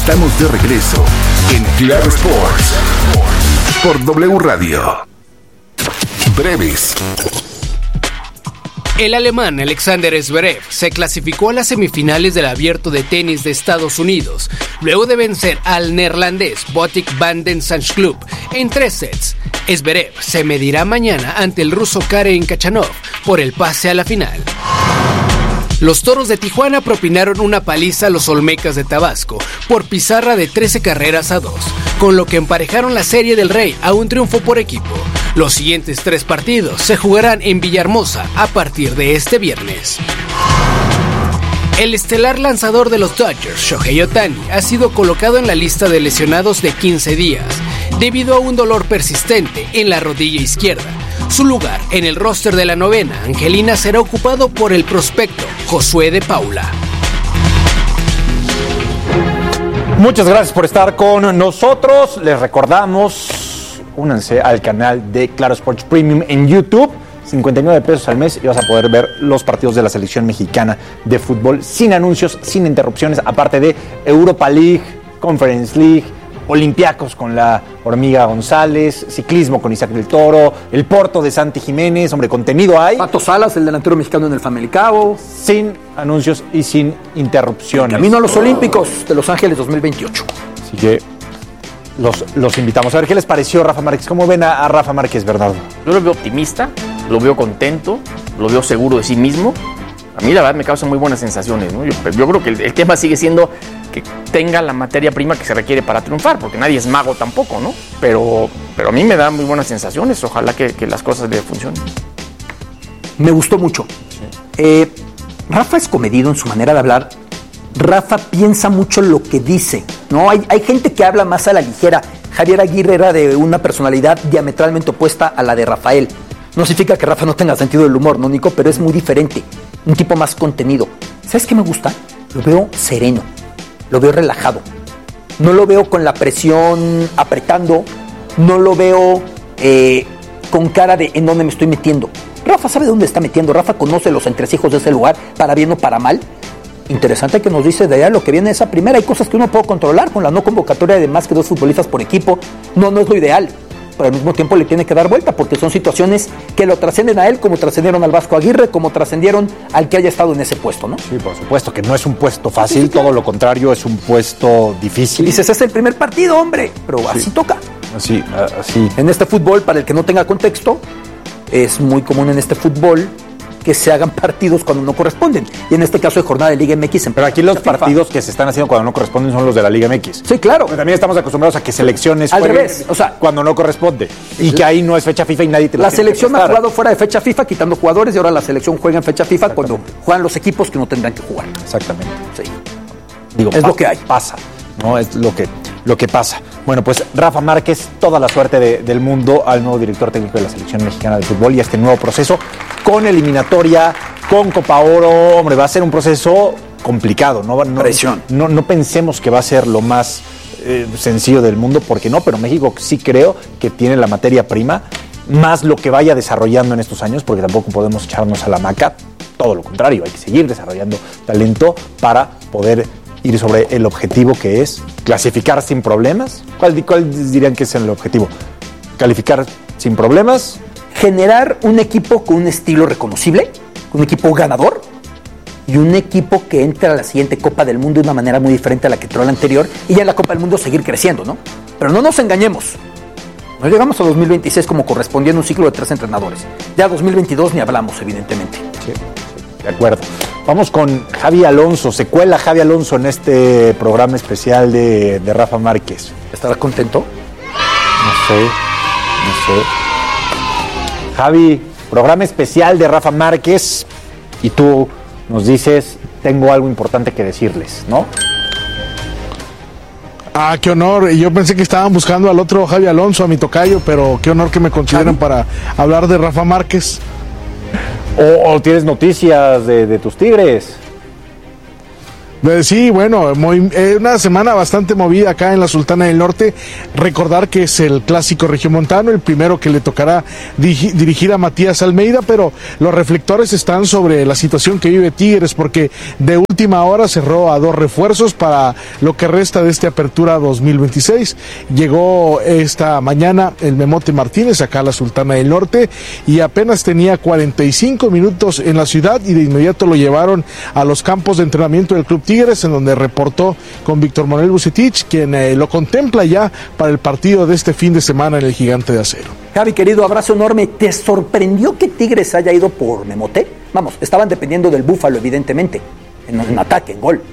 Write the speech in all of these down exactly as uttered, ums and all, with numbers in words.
Estamos de regreso en Claro Sports por W Radio. Breves. El alemán Alexander Zverev se clasificó a las semifinales del Abierto de Tenis de Estados Unidos, luego de vencer al neerlandés Botic van den Zandschulp en tres sets. Zverev se medirá mañana ante el ruso Karen Khachanov por el pase a la final. Los Toros de Tijuana propinaron una paliza a los Olmecas de Tabasco por pizarra de trece carreras a dos, con lo que emparejaron la Serie del Rey a un triunfo por equipo. Los siguientes tres partidos se jugarán en Villahermosa a partir de este viernes. El estelar lanzador de los Dodgers, Shohei Ohtani, ha sido colocado en la lista de lesionados de quince días, debido a un dolor persistente en la rodilla izquierda. Su lugar en el roster de la novena angelina será ocupado por el prospecto Josué de Paula. Muchas gracias por estar con nosotros. Les recordamos, únanse al canal de Claro Sports Premium en YouTube. cincuenta y nueve pesos al mes y vas a poder ver los partidos de la selección mexicana de fútbol sin anuncios, sin interrupciones, aparte de Europa League, Conference League, Olympiacos con la Hormiga González, ciclismo con Isaac del Toro, el Porto de Santi Jiménez, hombre, contenido hay. Pato Salas, el delantero mexicano en el Famalicao. Sin anuncios y sin interrupciones. Camino a los Olímpicos de Los Ángeles dos mil veintiocho. Así que los, los invitamos. A ver, ¿qué les pareció Rafa Márquez? ¿Cómo ven a, a Rafa Márquez, Bernardo? Yo lo veo optimista, lo veo contento, lo veo seguro de sí mismo. A mí la verdad me causa muy buenas sensaciones, ¿no? Yo, yo creo que el, el tema sigue siendo que tenga la materia prima que se requiere para triunfar, porque nadie es mago tampoco, ¿no? Pero, pero a mí me da muy buenas sensaciones, ojalá que, que las cosas le funcionen. Me gustó mucho. Sí. Eh, Rafa es comedido en su manera de hablar. Rafa piensa mucho lo que dice, ¿no? Hay, hay gente que habla más a la ligera. Javier Aguirre era de una personalidad diametralmente opuesta a la de Rafael. No significa que Rafa no tenga sentido del humor, ¿no, Nico? Pero es muy diferente. Un tipo más contenido. ¿Sabes qué me gusta? Lo veo sereno. Lo veo relajado. No lo veo con la presión apretando. No lo veo eh, con cara de en dónde me estoy metiendo. Rafa sabe dónde está metiendo. Rafa conoce los entresijos de ese lugar, para bien o para mal. Interesante que nos dice de allá lo que viene de esa primera. Hay cosas que uno puede controlar con la no convocatoria de más que dos futbolistas por equipo. No, no es lo ideal. Pero al mismo tiempo le tiene que dar vuelta porque son situaciones que lo trascienden a él, como trascendieron al Vasco Aguirre, como trascendieron al que haya estado en ese puesto, ¿no? Sí, por supuesto, que no es un puesto fácil, sí, claro. Todo lo contrario, es un puesto difícil. Y dices, es el primer partido, hombre, pero sí. Así toca. Así, así. En este fútbol, para el que no tenga contexto, es muy común en este fútbol que se hagan partidos cuando no corresponden. Y en este caso de jornada de Liga M X. Pero aquí los partidos que se están haciendo cuando no corresponden son los de la Liga M X. Sí, claro. Pero también estamos acostumbrados a que selecciones al revés, o sea, cuando no corresponde. Y que ahí no es fecha FIFA y nadie te lo La selección ha jugado fuera de fecha FIFA quitando jugadores y ahora la selección juega en fecha FIFA cuando juegan los equipos que no tendrán que jugar. Exactamente. Sí. Digo, es pasa, lo que hay. Pasa. No es lo que, lo que pasa. Bueno, pues Rafa Márquez, toda la suerte de, del mundo al nuevo director técnico de la selección mexicana de fútbol y a este nuevo proceso con eliminatoria, con Copa Oro. Hombre, va a ser un proceso complicado. No, no, Presión. No, no pensemos que va a ser lo más eh, sencillo del mundo, porque no, pero México sí creo que tiene la materia prima, más lo que vaya desarrollando en estos años, porque tampoco podemos echarnos a la hamaca. Todo lo contrario, hay que seguir desarrollando talento para poder ir sobre el objetivo, que es clasificar sin problemas. ¿Cuál, cuál dirían que es el objetivo? ¿Calificar sin problemas? Generar un equipo con un estilo reconocible, un equipo ganador y un equipo que entra a la siguiente Copa del Mundo de una manera muy diferente a la que entró la anterior, y ya en la Copa del Mundo seguir creciendo, ¿no? Pero no nos engañemos. No llegamos a dos mil veintiséis como correspondía en un ciclo de tres entrenadores. Ya dos mil veintidós ni hablamos, evidentemente. Sí, sí, de acuerdo. Vamos con Javi Alonso. Se cuela Javi Alonso en este programa especial de, de Rafa Márquez. ¿Estará contento? No sé, no sé. Javi, programa especial de Rafa Márquez y tú nos dices, tengo algo importante que decirles, ¿no? Ah, qué honor. Yo pensé que estaban buscando al otro Javi Alonso, a mi tocayo, pero qué honor que me consideren Javi para hablar de Rafa Márquez. O, o tienes noticias de, de tus Tigres. Sí, bueno, muy, eh, una semana bastante movida acá en la Sultana del Norte. Recordar que es el clásico regiomontano, el primero que le tocará dirigir, dirigir a Matías Almeida, pero los reflectores están sobre la situación que vive Tigres, porque de última hora cerró a dos refuerzos para lo que resta de esta apertura dos mil veintiséis. Llegó esta mañana el Memote Martínez acá a la Sultana del Norte y apenas tenía cuarenta y cinco minutos en la ciudad y de inmediato lo llevaron a los campos de entrenamiento del Club Tigres, en donde reportó con Víctor Manuel Vucetich, quien eh, lo contempla ya para el partido de este fin de semana en el Gigante de Acero. Javi, querido, abrazo enorme. ¿Te sorprendió que Tigres haya ido por Memote? Vamos, estaban dependiendo del Búfalo, evidentemente, en, en ataque, en gol.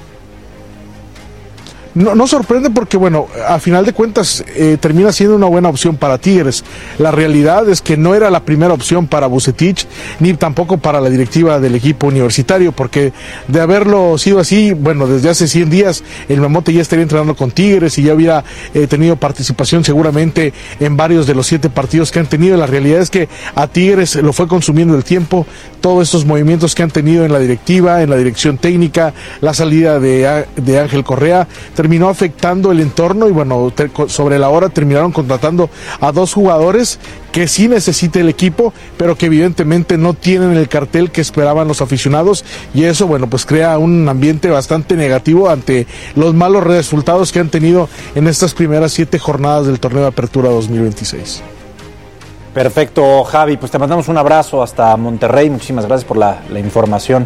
No, no sorprende porque, bueno, a final de cuentas eh, termina siendo una buena opción para Tigres. La realidad es que no era la primera opción para Vucetich, ni tampoco para la directiva del equipo universitario, porque de haberlo sido así, bueno, desde hace cien días el Memote ya estaría entrenando con Tigres y ya hubiera eh, tenido participación seguramente en varios de los siete partidos que han tenido. La realidad es que a Tigres lo fue consumiendo el tiempo, todos estos movimientos que han tenido en la directiva, en la dirección técnica, la salida de, de Ángel Correa, terminó afectando el entorno y bueno, te, sobre la hora terminaron contratando a dos jugadores que sí necesita el equipo, pero que evidentemente no tienen el cartel que esperaban los aficionados y eso, bueno, pues crea un ambiente bastante negativo ante los malos resultados que han tenido en estas primeras siete jornadas del torneo de apertura dos mil veintiséis. Perfecto, Javi, pues te mandamos un abrazo hasta Monterrey, muchísimas gracias por la, la información.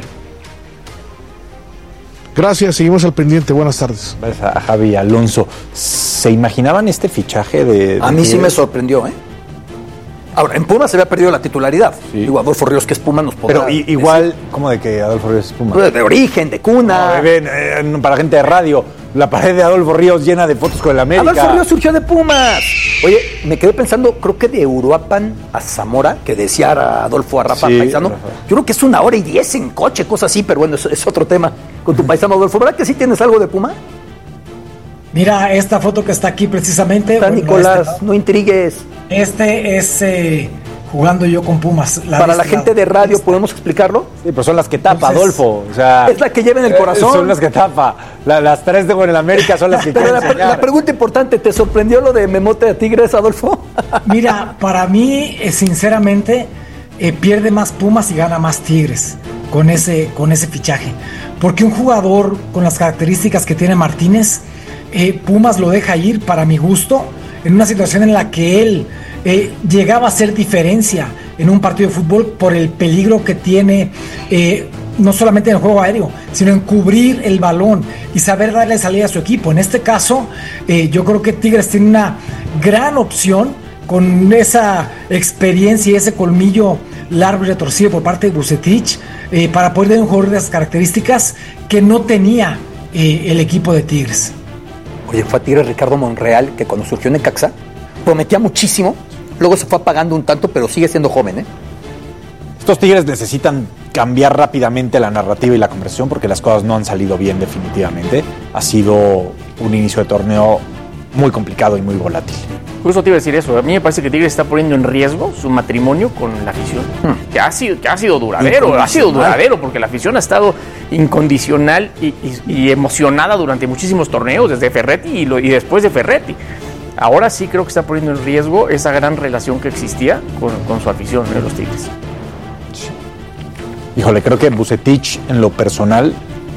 Gracias, seguimos al pendiente, buenas tardes. Gracias a Javi Alonso. ¿Se imaginaban este fichaje de...? de a mí sí me sorprendió, ¿eh? Ahora, en Pumas se había perdido la titularidad. Sí. Digo, Adolfo Ríos, que es Puma, nos podrá... Pero i- igual, decir. ¿Cómo de que Adolfo Ríos es Puma? De origen, de cuna. No, ven, eh, para gente de radio, la pared de Adolfo Ríos llena de fotos con el América. Adolfo Ríos surgió de Pumas. Oye, me quedé pensando, creo que de Uruapan a Zamora, que decía a Adolfo a Rafa sí, Paisano, Rafa. Yo creo que es una hora y diez en coche, cosas así, pero bueno, es, es otro tema con tu paisano Adolfo. ¿Verdad que sí tienes algo de Puma? Mira, esta foto que está aquí precisamente... Está bueno, Nicolás, este, no intrigues. Este es... Eh, jugando yo con Pumas. La Para la gente lado. de radio, ¿podemos explicarlo? Sí, pero son las que tapa, Entonces, Adolfo. O sea, es la que lleva en el corazón. Son las que tapa. La, las tres de en América son las que Pero la, la pregunta importante, ¿te sorprendió lo de Memote a Tigres, Adolfo? Mira, para mí, eh, sinceramente, eh, pierde más Pumas y gana más Tigres con ese, con ese fichaje. Porque un jugador con las características que tiene Martínez, eh, Pumas lo deja ir, para mi gusto, en una situación en la que él... Eh, llegaba a ser diferencia en un partido de fútbol por el peligro que tiene eh, no solamente en el juego aéreo, sino en cubrir el balón y saber darle salida a su equipo. En este caso, eh, yo creo que Tigres tiene una gran opción con esa experiencia y ese colmillo largo y retorcido por parte de Vucetich eh, para poder dar un jugador de esas características que no tenía eh, el equipo de Tigres. Oye, fue a Tigres Ricardo Monreal, que cuando surgió en Necaxa prometía muchísimo. Luego se fue apagando un tanto, pero sigue siendo joven, ¿eh? Estos Tigres necesitan cambiar rápidamente la narrativa y la conversación porque las cosas no han salido bien definitivamente. Ha sido un inicio de torneo muy complicado y muy volátil. Justo te iba a decir eso. A mí me parece que Tigres está poniendo en riesgo su matrimonio con la afición. Hmm. Que, ha sido, que ha sido duradero, ha sido duradero porque la afición ha estado incondicional y, y, y emocionada durante muchísimos torneos, desde Ferretti y, lo, y después de Ferretti. Ahora sí creo que está poniendo en riesgo esa gran relación que existía con, con su afición de ¿eh? los Tigres. Híjole, creo que Vucetich en lo personal,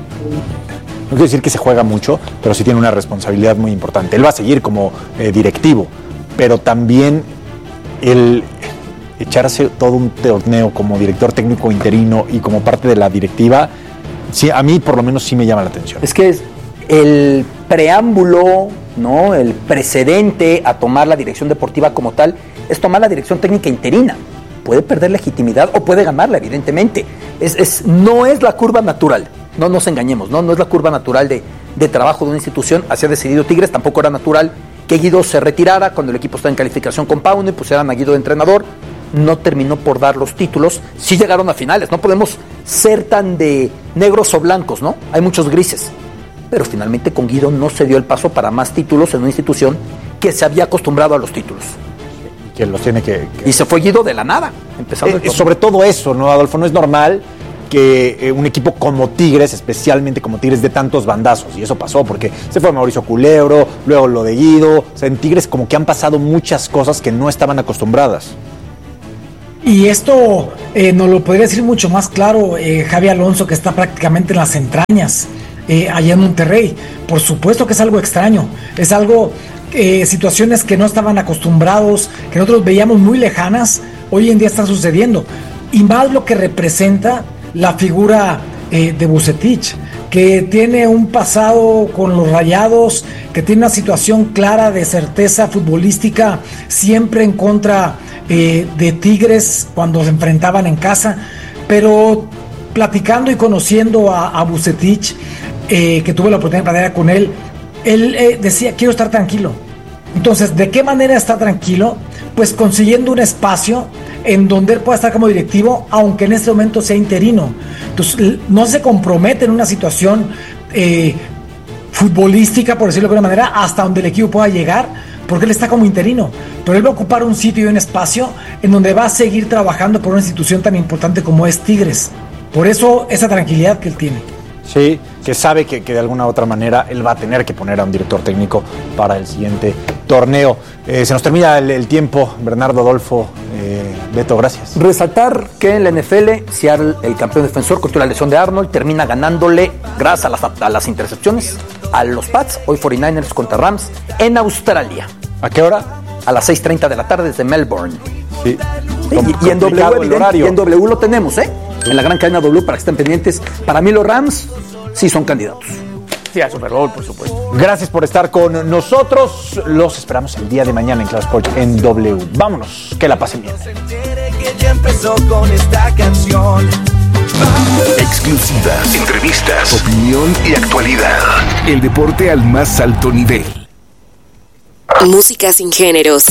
no quiero decir que se juega mucho, pero sí tiene una responsabilidad muy importante. Él va a seguir como eh, directivo, pero también el echarse todo un torneo como director técnico interino y como parte de la directiva, sí, a mí por lo menos sí me llama la atención. Es que es el preámbulo, ¿no? El precedente a tomar la dirección deportiva como tal es tomar la dirección técnica interina. Puede perder legitimidad o puede ganarla, evidentemente. Es, es, no es la curva natural, no nos engañemos, no, no es la curva natural de, de trabajo de una institución. Así ha decidido Tigres. Tampoco era natural que Guido se retirara cuando el equipo está en calificación con Pauno y pusieran a Guido de entrenador. No terminó por dar los títulos. Sí llegaron a finales, no podemos ser tan de negros o blancos, ¿no? Hay muchos grises. Pero finalmente con Guido no se dio el paso para más títulos en una institución que se había acostumbrado a los títulos. Que los tiene que, que... Y se fue Guido de la nada, empezando eh, el sobre todo eso, ¿no, Adolfo? No es normal que eh, un equipo como Tigres, especialmente como Tigres, de tantos bandazos. Y eso pasó porque se fue Mauricio Culebro, luego lo de Guido. O sea, en Tigres como que han pasado muchas cosas que no estaban acostumbradas. Y esto eh, nos lo podría decir mucho más claro eh, Javi Alonso, que está prácticamente en las entrañas eh, allá en Monterrey. Por supuesto que es algo extraño, es algo, eh, situaciones que no estaban acostumbrados, que nosotros veíamos muy lejanas, hoy en día están sucediendo. Y más lo que representa la figura eh, de Vucetich, que tiene un pasado con los Rayados, que tiene una situación clara de certeza futbolística, siempre en contra eh, de Tigres cuando se enfrentaban en casa, pero platicando y conociendo a, a Vucetich, eh, que tuve la oportunidad de platicar con él, él eh, decía, quiero estar tranquilo. Entonces, ¿de qué manera está tranquilo? Pues consiguiendo un espacio en donde él pueda estar como directivo, aunque en este momento sea interino. Entonces, no se compromete en una situación eh, futbolística, por decirlo de alguna manera, hasta donde el equipo pueda llegar, porque él está como interino. Pero él va a ocupar un sitio y un espacio en donde va a seguir trabajando por una institución tan importante como es Tigres. Por eso, esa tranquilidad que él tiene. Sí, que sabe que, que de alguna u otra manera él va a tener que poner a un director técnico para el siguiente torneo. Eh, se nos termina el, el tiempo, Bernardo, Adolfo, eh, Beto, gracias. Resaltar que en la N F L, Seattle, el campeón defensor, contra la lesión de Arnold, termina ganándole, gracias a las, a las intercepciones, a los Pats, hoy cuarenta y nueve ers contra Rams, en Australia. ¿A qué hora? A las seis treinta de la tarde desde Melbourne. Sí. Y, y, en w, el horario. y en W lo tenemos, ¿eh? En la gran cadena W, para que estén pendientes. Para mí los Rams sí son candidatos. Sí, a Super Bowl, por supuesto. Gracias por estar con nosotros. Los esperamos el día de mañana en Claro Sport en W. Vámonos, que la pasen bien. Exclusivas, entrevistas, opinión y actualidad. El deporte al más alto nivel. Música sin géneros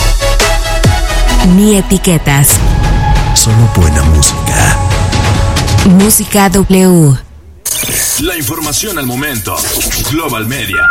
ni etiquetas. Solo buena música. Música W. La información al momento. Global Media.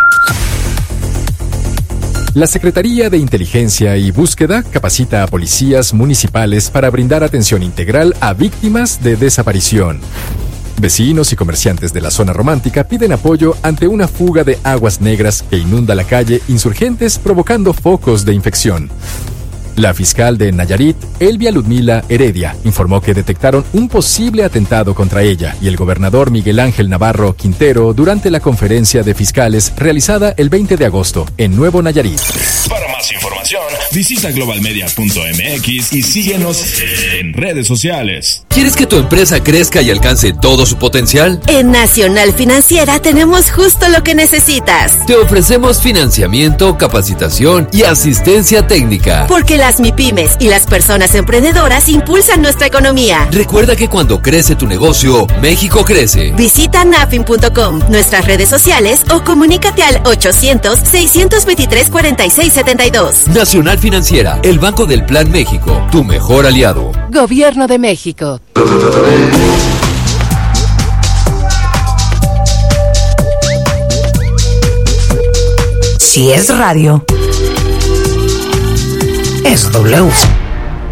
La Secretaría de Inteligencia y Búsqueda capacita a policías municipales para brindar atención integral a víctimas de desaparición. Vecinos y comerciantes de la zona romántica piden apoyo ante una fuga de aguas negras que inunda la calle Insurgentes, provocando focos de infección. La fiscal de Nayarit, Elvia Ludmila Heredia, informó que detectaron un posible atentado contra ella y el gobernador Miguel Ángel Navarro Quintero durante la conferencia de fiscales realizada el veinte de agosto en Nuevo Nayarit. Para más información, visita global media punto m x y síguenos en redes sociales. ¿Quieres que tu empresa crezca y alcance todo su potencial? En Nacional Financiera tenemos justo lo que necesitas. Te ofrecemos financiamiento, capacitación y asistencia técnica. Porque las MIPYMES y las personas emprendedoras impulsan nuestra economía. Recuerda que cuando crece tu negocio, México crece. Visita nafin punto com, nuestras redes sociales o comunícate al ochocientos, seiscientos veintitrés, cuarenta y seis setenta y dos. Nacional Financiera, el Banco del Plan México, tu mejor aliado. Gobierno de México. Si es radio, es W.